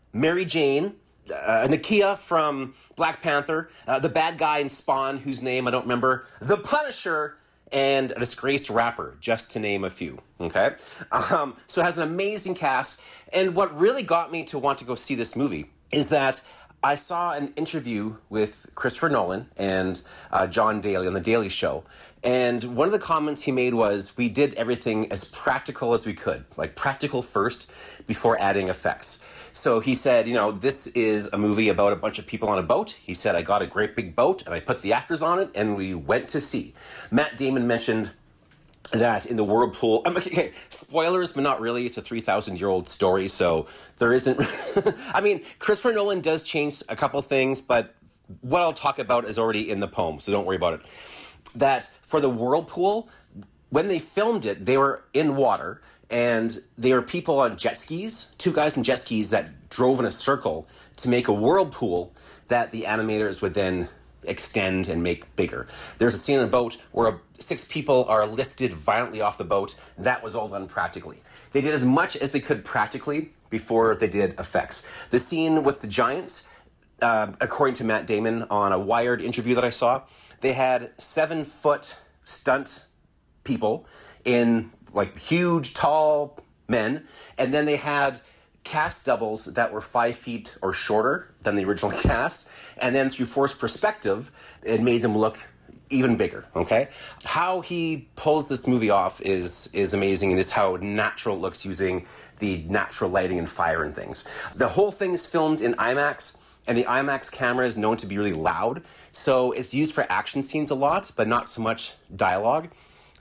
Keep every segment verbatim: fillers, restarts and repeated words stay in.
Mary Jane, uh, Nakia from Black Panther, uh, the bad guy in Spawn, whose name I don't remember, the Punisher, and a disgraced rapper, just to name a few, okay? Um, so it has an amazing cast, and what really got me to want to go see this movie is that I saw an interview with Christopher Nolan and uh, John Daly on The Daily Show, and one of the comments he made was, we did everything as practical as we could, like practical first before adding effects. So he said, you know, this is a movie about a bunch of people on a boat. He said, I got a great big boat and I put the actors on it and we went to sea. Matt Damon mentioned that in the whirlpool, um, okay, spoilers, but not really. It's a three thousand year old story, so there isn't. I mean, Christopher Nolan does change a couple things, but what I'll talk about is already in the poem, so don't worry about it. That for the whirlpool, when they filmed it, they were in water, and there were people on jet skis, two guys in jet skis that drove in a circle to make a whirlpool that the animators would then extend and make bigger. There's a scene on a boat where six people are lifted violently off the boat. That was all done practically. They did as much as they could practically before they did effects. The scene with the giants, uh, according to Matt Damon on a Wired interview that I saw, they had seven foot stunt people in like huge, tall men, and then they had cast doubles that were five feet or shorter than the original cast, and then through forced perspective, it made them look even bigger, okay? How he pulls this movie off is is amazing, and just how natural it looks using the natural lighting and fire and things. The whole thing is filmed in IMAX, and the IMAX camera is known to be really loud, so it's used for action scenes a lot, but not so much dialogue.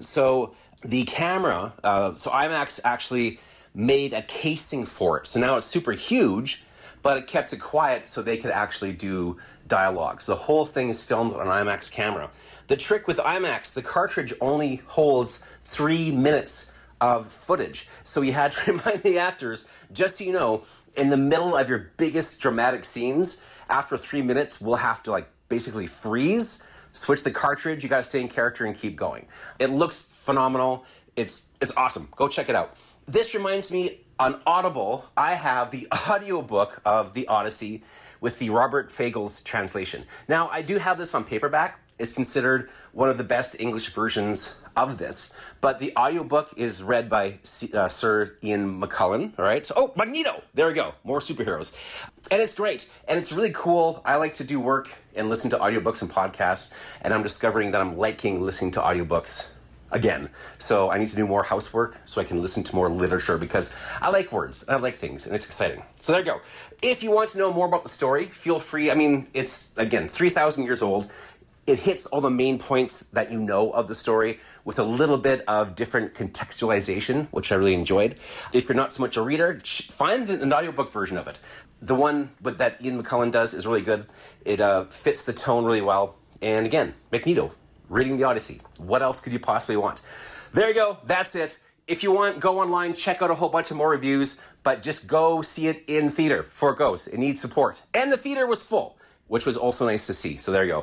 So the camera, uh, so IMAX actually made a casing for it. So now it's super huge, but it kept it quiet so they could actually do dialogue. So the whole thing is filmed on an IMAX camera. The trick with IMAX, the cartridge only holds three minutes of footage. So you had to remind the actors, just so you know, in the middle of your biggest dramatic scenes, after three minutes, we'll have to like basically freeze, switch the cartridge, you gotta stay in character and keep going. It looks phenomenal. It's it's awesome. Go check it out. This reminds me, on Audible, I have the audiobook of The Odyssey with the Robert Fagles translation. Now, I do have this on paperback. It's considered one of the best English versions of this, but the audiobook is read by uh, Sir Ian McKellen, all right? So, oh, Magneto! There we go. More superheroes. And it's great, and it's really cool. I like to do work and listen to audiobooks and podcasts, and I'm discovering that I'm liking listening to audiobooks again. So I need to do more housework so I can listen to more literature because I like words, I like things, and it's exciting. So there you go. If you want to know more about the story, feel free. I mean, it's, again, three thousand years old. It hits all the main points that you know of the story with a little bit of different contextualization, which I really enjoyed. If you're not so much a reader, find an audiobook version of it. The one with, that Ian McKellen does is really good. It uh, fits the tone really well. And again, Magneto, reading the Odyssey. What else could you possibly want? There you go. That's it. If you want, go online, check out a whole bunch of more reviews, but just go see it in theater before it goes. It needs support. And the theater was full, which was also nice to see. So there you go.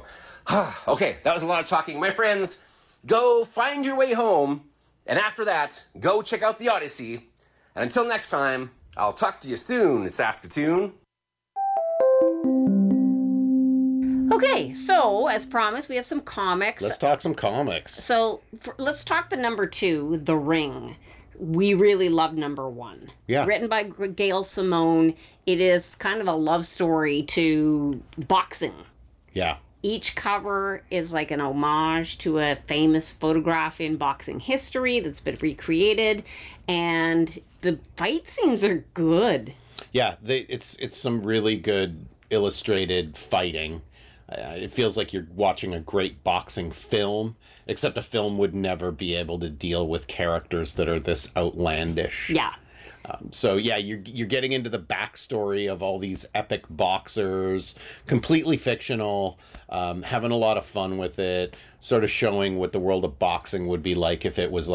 Okay, that was a lot of talking. My friends, go find your way home, and after that, go check out the Odyssey. And until next time, I'll talk to you soon, Saskatoon. Okay, so as promised, we have some comics. Let's talk some comics. So for, let's talk the number two, The Ring. We really love number one. Yeah. Written by Gail Simone. It is kind of a love story to boxing. Yeah. Each cover is like an homage to a famous photograph in boxing history that's been recreated, and the fight scenes are good. Yeah, they, it's it's some really good illustrated fighting. Uh, it feels like you're watching a great boxing film, except a film would never be able to deal with characters that are this outlandish. Yeah. Um, so yeah, you're you're getting into the backstory of all these epic boxers, completely fictional, um, having a lot of fun with it, sort of showing what the world of boxing would be like if it was like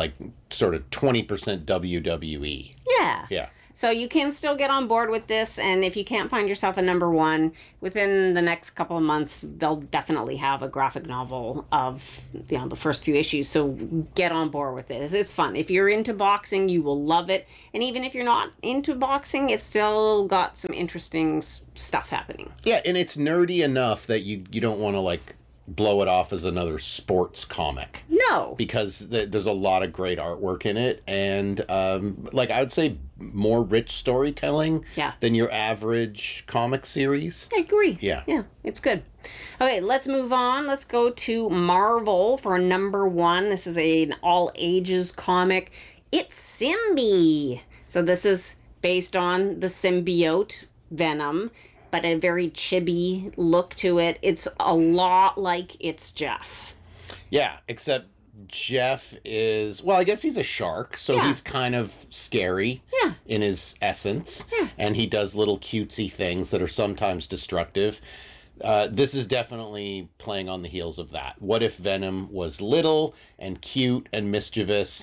sort of twenty percent W W E. Yeah. Yeah. So you can still get on board with this, and if you can't find yourself a number one, within the next couple of months, they'll definitely have a graphic novel of, you know, the first few issues. So get on board with it. It's, it's fun. If you're into boxing, you will love it. And even if you're not into boxing, it's still got some interesting s- stuff happening. Yeah, and it's nerdy enough that you, you don't want to, like, blow it off as another sports comic. No. Because th- there's a lot of great artwork in it, and um, like I would say more rich storytelling Yeah. than your average comic series. I agree. Yeah. Yeah, it's good. Okay, let's move on. Let's go to Marvel for number one. This is a, an all ages comic. It's Symbi. So this is based on the symbiote Venom, but a very chibi look to it. It's a lot like It's Jeff. Yeah, except Jeff is, well, I guess he's a shark, so Yeah. he's kind of scary Yeah. in his essence. Yeah. And he does little cutesy things that are sometimes destructive. Uh, this is definitely playing on the heels of that. What if Venom was little and cute and mischievous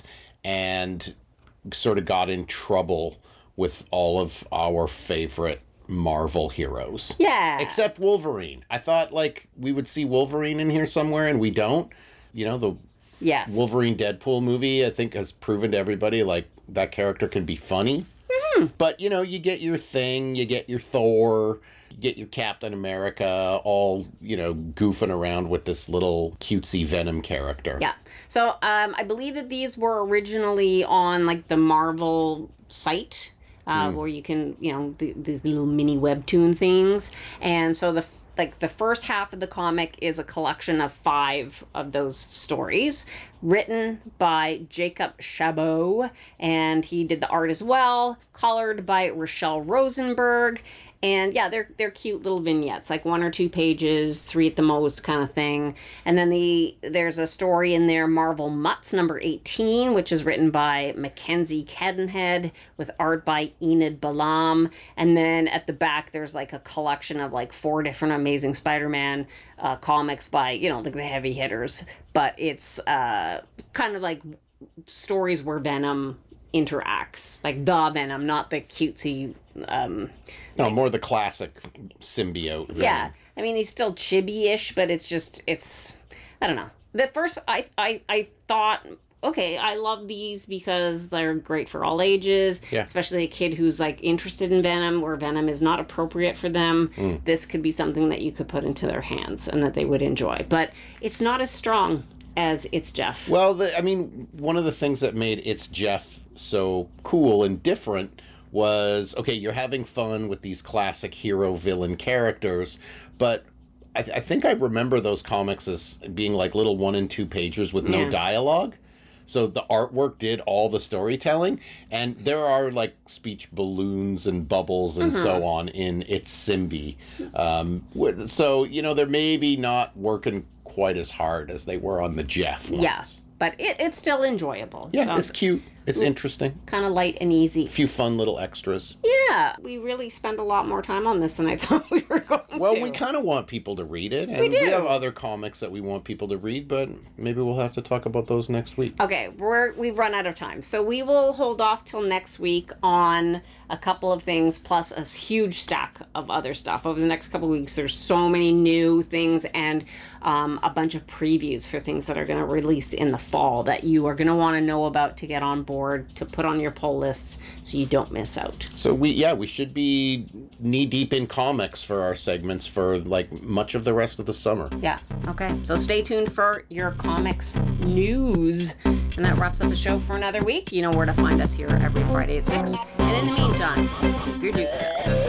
and sort of got in trouble with all of our favorite Marvel heroes? Yeah. Except Wolverine. I thought, like, we would see Wolverine in here somewhere, and we don't. You know, the Yes. Wolverine Deadpool movie, I think, has proven to everybody, like, that character can be funny. Mm-hmm. But, you know, you get your Thing, you get your Thor, you get your Captain America, all, you know, goofing around with this little cutesy Venom character. Yeah. So um, I believe that these were originally on, like, the Marvel site. Uh, where you can, you know, th- these little mini webtoon things. And so the f- like the first half of the comic is a collection of five of those stories written by Jacob Chabot, and he did the art as well, colored by Rochelle Rosenberg. And yeah, they're they're cute little vignettes, like one or two pages, three at the most, kind of thing. And then the there's a story in there, Marvel Mutts number eighteen, which is written by Mackenzie Cadenhead with art by Enid Balam. And then at the back, there's like a collection of like four different Amazing Spider-Man uh, comics by, you know, like the heavy hitters. But it's uh, kind of like stories where Venom interacts, like the Venom, not the cutesy. Um, No, more the classic symbiote. Venom. yeah, I mean he's still chibi-ish, but it's just it's I don't know. The first I I I thought, okay, I love these because they're great for all ages, Yeah. especially a kid who's like interested in Venom or Venom is not appropriate for them. Mm. This could be something that you could put into their hands and that they would enjoy. But it's not as strong as It's Jeff. Well, the, I mean, one of the things that made It's Jeff so cool and different was, okay, you're having fun with these classic hero villain characters, but I, th- I think I remember those comics as being like little one and two pagers with no Yeah. dialogue. So the artwork did all the storytelling, and there are like speech balloons and bubbles and so on in It's Symbi. Um, with- so, you know, they're maybe not working quite as hard as they were on the Jeff ones. Yeah, but it, it's still enjoyable. Yeah, So it's cute. It's interesting. kind of light and easy. A few fun little extras. Yeah, we really spend a lot more time on this than I thought we were going Well, to. we kind of want people to read it. And We do. we have other comics that we want people to read, but maybe we'll have to talk about those next week. Okay, we're we've run out of time, so we will hold off till next week on a couple of things, plus a huge stack of other stuff. Over the next couple of weeks, there's so many new things and um, a bunch of previews for things that are going to release in the fall that you are going to want to know about to get on board, to put on your pull list, so you don't miss out. So we, yeah, we should be knee deep in comics for our segments for like much of the rest of the summer. Yeah. Okay. So stay tuned for your comics news. And that wraps up the show for another week. You know where to find us here every Friday at six. And in the meantime, keep your dukes up.